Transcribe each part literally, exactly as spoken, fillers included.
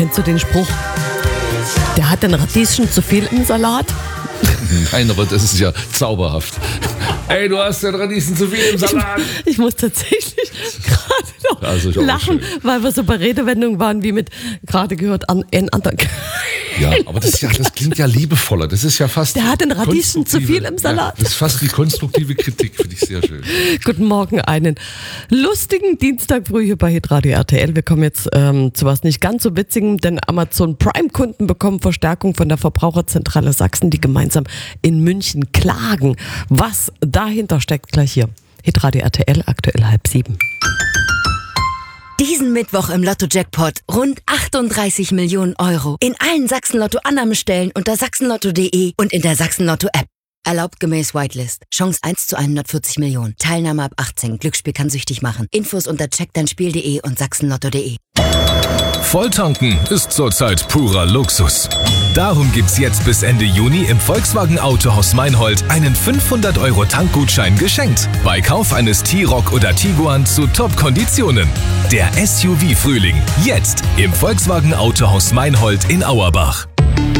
Kennst du den Spruch? Der hat den Radieschen zu viel im Salat. Nein, aber das ist ja zauberhaft. Ey, du hast den Radieschen zu viel im Salat. Ich, ich muss tatsächlich gerade noch also lachen, weil wir so bei Redewendungen waren wie mit gerade gehört an ein anderer. Ja, aber das, ist ja, das klingt ja liebevoller. Das ist ja fast. Der hat den Radieschen zu viel im Salat. Ja, das ist fast die konstruktive Kritik, finde ich sehr schön. Guten Morgen, einen lustigen Dienstag früh hier bei Hitradio R T L. Wir kommen jetzt ähm, zu was nicht ganz so witzigem, denn Amazon Prime-Kunden bekommen Verstärkung von der Verbraucherzentrale Sachsen, die gemeinsam in München klagen. Was dahinter steckt, gleich hier. Hitradio R T L, aktuell halb sieben. Diesen Mittwoch im Lotto-Jackpot rund achtunddreißig Millionen Euro. In allen Sachsen-Lotto-Annahmestellen unter sachsenlotto punkt de und in der Sachsen-Lotto-App. Erlaubt gemäß Whitelist. Chance eins zu hundertvierzig Millionen. Teilnahme ab achtzehn. Glücksspiel kann süchtig machen. Infos unter check dein spiel punkt de und sachsenlotto punkt de. Volltanken ist zurzeit purer Luxus. Darum gibt's jetzt bis Ende Juni im Volkswagen Autohaus Meinhold einen fünfhundert Euro Tankgutschein geschenkt. Bei Kauf eines T-Roc oder Tiguan zu Top-Konditionen. Der S U V-Frühling. Jetzt im Volkswagen Autohaus Meinhold in Auerbach.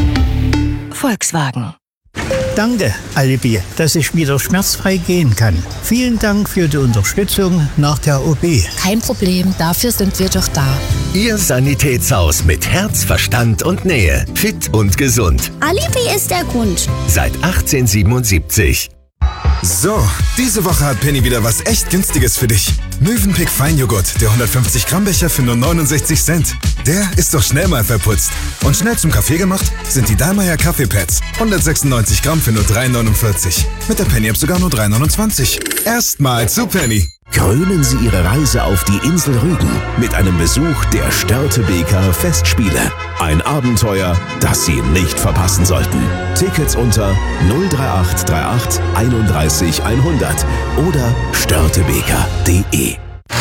Volkswagen. Danke, Alibi, dass ich wieder schmerzfrei gehen kann. Vielen Dank für die Unterstützung nach der O P. Kein Problem, dafür sind wir doch da. Ihr Sanitätshaus mit Herz, Verstand und Nähe. Fit und gesund. Alibi ist der Grund. Seit achtzehnhundertsiebenundsiebzig. So, diese Woche hat Penny wieder was echt Günstiges für dich. Mövenpick Feinjoghurt, der hundertfünfzig Gramm Becher für nur neunundsechzig Cent. Der ist doch schnell mal verputzt. Und schnell zum Kaffee gemacht sind die Dallmayr Kaffeepads. hundertsechsundneunzig Gramm für nur drei neunundvierzig. Mit der Penny-App sogar nur drei neunundzwanzig. Erstmal zu Penny. Krönen Sie Ihre Reise auf die Insel Rügen mit einem Besuch der Störtebeker Festspiele. Ein Abenteuer, das Sie nicht verpassen sollten. Tickets unter null drei acht drei acht einunddreißig hundert oder störtebeker punkt de.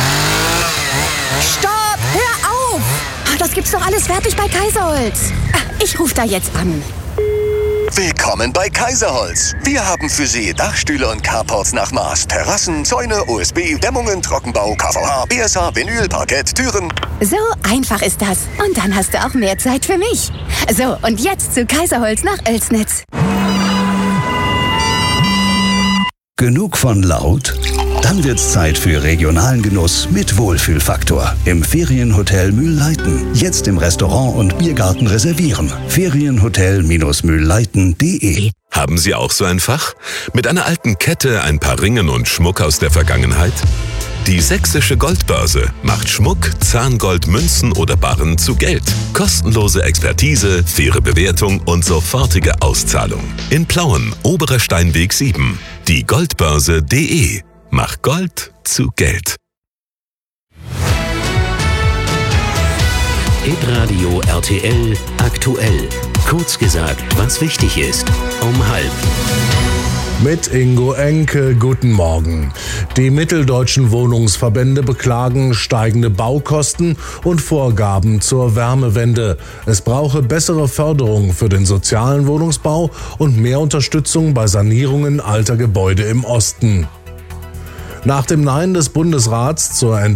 Stopp! Hör auf! Das gibt's doch alles fertig bei Kaiserholz. Ich rufe da jetzt an. Willkommen bei Kaiserholz. Wir haben für Sie Dachstühle und Carports nach Maß, Terrassen, Zäune, O S B, Dämmungen, Trockenbau, K V H, B S H, Vinyl, Parkett, Türen. So einfach ist das. Und dann hast du auch mehr Zeit für mich. So, und jetzt zu Kaiserholz nach Oelsnitz. Genug von laut? Dann wird's Zeit für regionalen Genuss mit Wohlfühlfaktor. Im Ferienhotel Mühlleiten. Jetzt im Restaurant und Biergarten reservieren. Ferienhotel Mühlleiten punkt de. Haben Sie auch so ein Fach? Mit einer alten Kette, ein paar Ringen und Schmuck aus der Vergangenheit? Die Sächsische Goldbörse macht Schmuck, Zahngold, Münzen oder Barren zu Geld. Kostenlose Expertise, faire Bewertung und sofortige Auszahlung. In Plauen, Oberer Steinweg sieben. Die Goldbörse punkt de. Mach Gold zu Geld. Hitradio R T L aktuell. Kurz gesagt, was wichtig ist. Um halb. Mit Ingo Enke, guten Morgen. Die mitteldeutschen Wohnungsverbände beklagen steigende Baukosten und Vorgaben zur Wärmewende. Es brauche bessere Förderung für den sozialen Wohnungsbau und mehr Unterstützung bei Sanierungen alter Gebäude im Osten. Nach dem Nein des Bundesrats zur